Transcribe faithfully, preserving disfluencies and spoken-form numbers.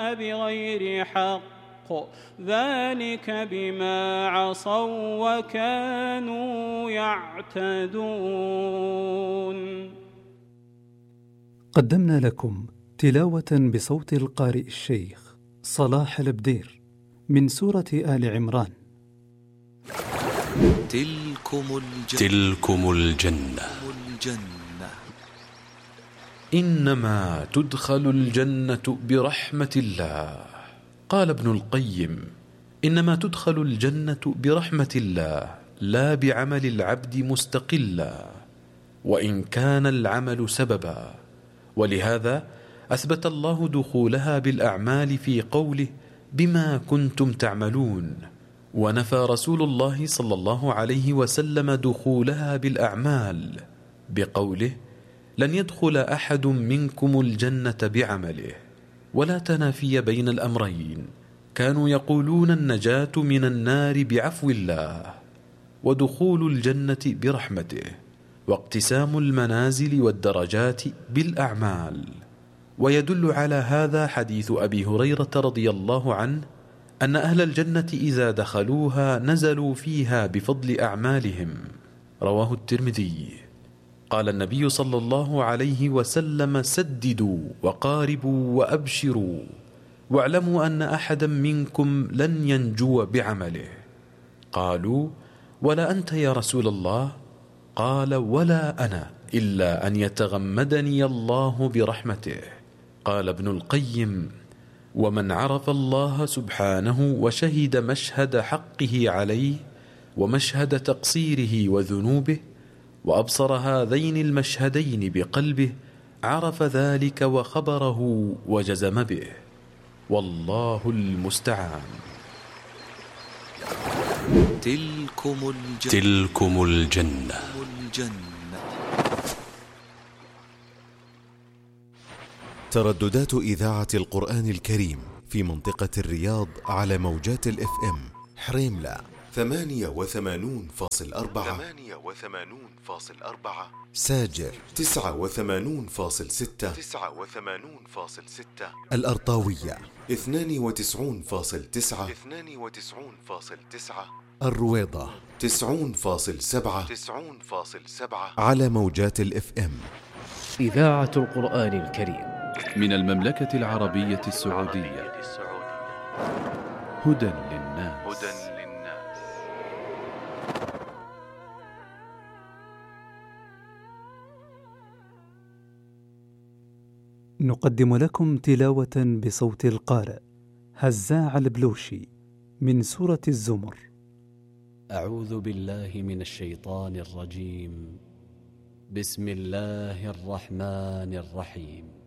جاء بغير حق ذلك بما عصوا وكانوا يعتدون. قدمنا لكم تلاوة بصوت القارئ الشيخ صلاح البدير من سورة آل عمران. تلكم الجنة, تلكم الجنة. الجنة إنما تدخل الجنة برحمة الله. قال ابن القيم: إنما تدخل الجنة برحمة الله لا بعمل العبد مستقلا، وإن كان العمل سببا. ولهذا أثبت الله دخولها بالأعمال في قوله: بما كنتم تعملون، ونفى رسول الله صلى الله عليه وسلم دخولها بالأعمال بقوله: لن يدخل أحد منكم الجنة بعمله. ولا تنافي بين الأمرين، كانوا يقولون النجاة من النار بعفو الله، ودخول الجنة برحمته، واقتسام المنازل والدرجات بالأعمال. ويدل على هذا حديث أبي هريرة رضي الله عنه أن أهل الجنة إذا دخلوها نزلوا فيها بفضل أعمالهم، رواه الترمذي. قال النبي صلى الله عليه وسلم: سددوا وقاربوا وأبشروا، واعلموا أن أحدا منكم لن ينجو بعمله. قالوا: ولا أنت يا رسول الله؟ قال: ولا أنا، إلا أن يتغمدني الله برحمته. قال ابن القيم: ومن عرف الله سبحانه وشهد مشهد حقه عليه ومشهد تقصيره وذنوبه، وأبصر هذين المشهدين بقلبه، عرف ذلك وخبره وجزم به، والله المستعان. تلكم الجنة, تلكم الجنة. الجنة. ترددات إذاعة القرآن الكريم في منطقة الرياض على موجات الاف ام حريملة ثمانية وثمانون فاصل أربعة ثمانية وثمانون فاصل أربعة ساجر تسعة وثمانون فاصل ستة تسعة وثمانون فاصل ستة الأرطاوية اثنان وتسعون فاصل تسعة اثنان وتسعون فاصل تسعة الرويضة تسعون فاصل سبعة تسعون فاصل سبعة على موجات الاف ام. إذاعة القرآن الكريم من المملكة العربية السعودية. هدى للناس. هدى للناس. نقدم لكم تلاوة بصوت القارئ هزاع البلوشي من سورة الزمر. أعوذ بالله من الشيطان الرجيم. بسم الله الرحمن الرحيم.